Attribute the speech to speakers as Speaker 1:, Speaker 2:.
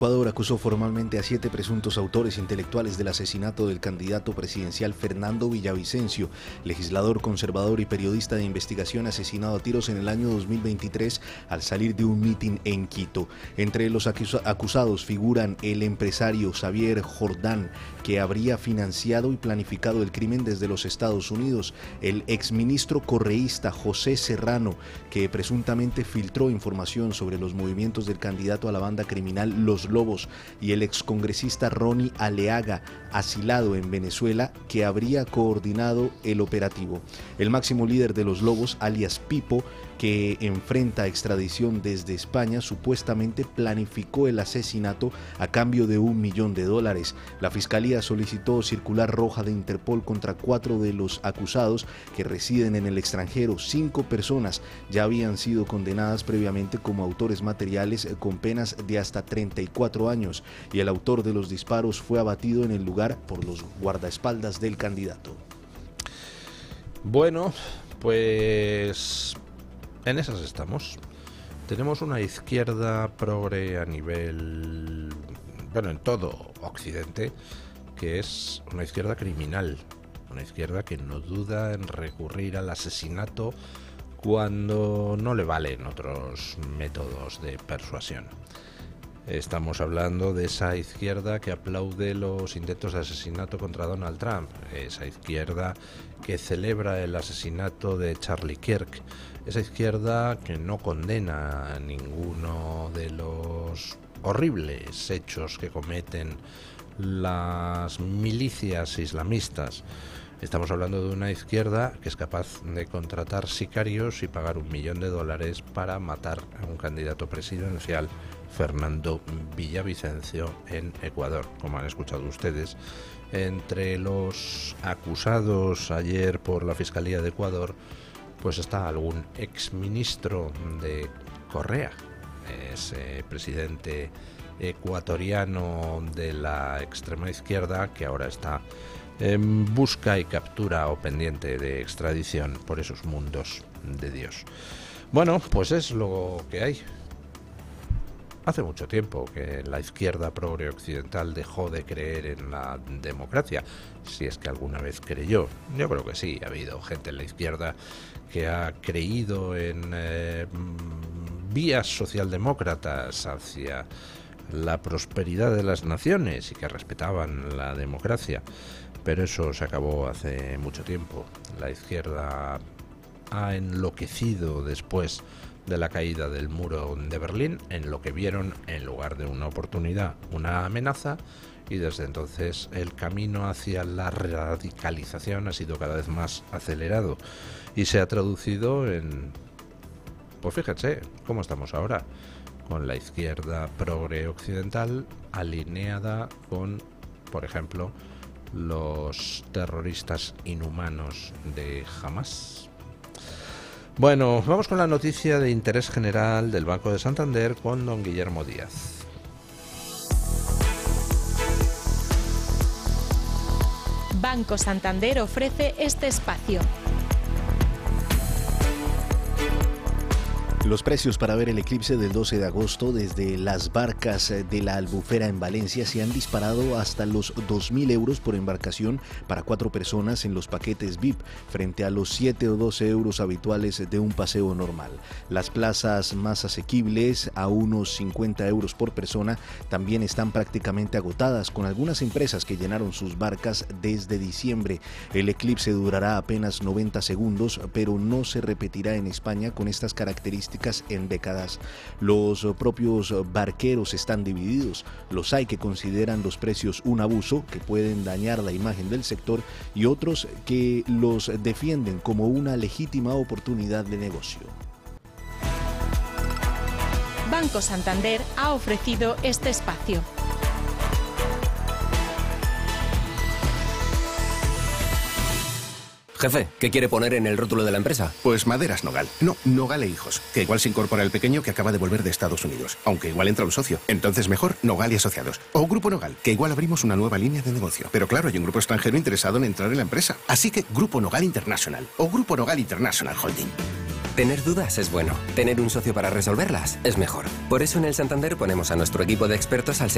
Speaker 1: Ecuador acusó formalmente a 7 presuntos autores intelectuales del asesinato del candidato presidencial Fernando Villavicencio, legislador conservador y periodista de investigación asesinado a tiros en el año 2023 al salir de un mitin en Quito. Entre los acusados figuran el empresario Xavier Jordán, que habría financiado y planificado el crimen desde los Estados Unidos, el exministro correísta José Serrano, que presuntamente filtró información sobre los movimientos del candidato a la banda criminal Los Lobos, y el excongresista Ronnie Aleaga, asilado en Venezuela, que habría coordinado el operativo. El máximo líder de Los Lobos, alias Pipo, que enfrenta extradición desde España, supuestamente planificó el asesinato a cambio de $1 millón. La Fiscalía solicitó circular roja de Interpol contra 4 de los acusados que residen en el extranjero. 5 personas ya habían sido condenadas previamente como autores materiales con penas de hasta 34 años, y el autor de los disparos fue abatido en el lugar por los guardaespaldas del candidato.
Speaker 2: Bueno, pues en esas estamos. Tenemos una izquierda progre a nivel, en todo Occidente, que es una izquierda criminal, una izquierda que no duda en recurrir al asesinato cuando no le valen otros métodos de persuasión. Estamos hablando de esa izquierda que aplaude los intentos de asesinato contra Donald Trump, esa izquierda que celebra el asesinato de Charlie Kirk, esa izquierda que no condena a ninguno de los horribles hechos que cometen las milicias islamistas. Estamos hablando de una izquierda que es capaz de contratar sicarios y pagar $1 millón para matar a un candidato presidencial, Fernando Villavicencio, en Ecuador. Como han escuchado ustedes, entre los acusados ayer por la Fiscalía de Ecuador, pues está algún exministro de Correa, ese presidente ecuatoriano de la extrema izquierda que ahora está en busca y captura o pendiente de extradición por esos mundos de Dios. Bueno, pues es lo que hay. Hace mucho tiempo que la izquierda progre occidental dejó de creer en la democracia, si es que alguna vez creyó. Yo creo que sí, ha habido gente en la izquierda que ha creído en vías socialdemócratas hacia la prosperidad de las naciones y que respetaban la democracia, pero eso se acabó hace mucho tiempo. La izquierda ha enloquecido después de la caída del muro de Berlín, en lo que vieron, en lugar de una oportunidad, una amenaza, y desde entonces el camino hacia la radicalización ha sido cada vez más acelerado y se ha traducido en, pues fíjense cómo estamos ahora, con la izquierda progre occidental alineada con, por ejemplo, los terroristas inhumanos de Hamas. Bueno, vamos con la noticia de interés general del Banco de Santander con don Guillermo Díaz.
Speaker 3: Banco Santander ofrece este espacio.
Speaker 1: Los precios para ver el eclipse del 12 de agosto desde las barcas de la Albufera en Valencia se han disparado hasta los 2.000 euros por embarcación para 4 personas en los paquetes VIP, frente a los 7 o 12 euros habituales de un paseo normal. Las plazas más asequibles, a unos 50 euros por persona, también están prácticamente agotadas, con algunas empresas que llenaron sus barcas desde diciembre. El eclipse durará apenas 90 segundos, pero no se repetirá en España con estas características en décadas. Los propios barqueros están divididos. Los hay que consideran los precios un abuso que pueden dañar la imagen del sector, y otros que los defienden como una legítima oportunidad de negocio.
Speaker 3: Banco Santander ha ofrecido este espacio.
Speaker 4: Jefe, ¿qué quiere poner en el rótulo de la empresa?
Speaker 5: Pues Maderas Nogal. No, Nogal e Hijos. Que igual se incorpora el pequeño que acaba de volver de Estados Unidos. Aunque igual entra un socio. Entonces mejor Nogal y Asociados. O Grupo Nogal, que igual abrimos una nueva línea de negocio. Pero claro, hay un grupo extranjero interesado en entrar en la empresa. Así que Grupo Nogal International. O Grupo Nogal International Holding.
Speaker 4: Tener dudas es bueno. Tener un socio para resolverlas es mejor. Por eso en el Santander ponemos a nuestro equipo de expertos al servicio